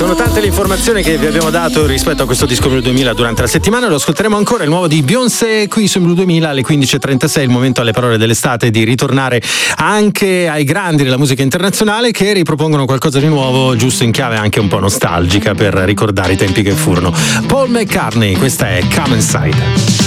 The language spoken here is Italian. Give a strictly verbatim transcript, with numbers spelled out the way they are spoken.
Sono tante le informazioni che vi abbiamo dato rispetto a questo disco Blu duemila durante la settimana. Lo ascolteremo ancora, il nuovo di Beyoncé qui su Blu duemila alle quindici e trentasei. Il momento, alle parole dell'estate, di ritornare anche ai grandi della musica internazionale che ripropongono qualcosa di nuovo, giusto in chiave anche un po' nostalgica, per ricordare i tempi che furono. Paul McCartney, questa è Come Inside.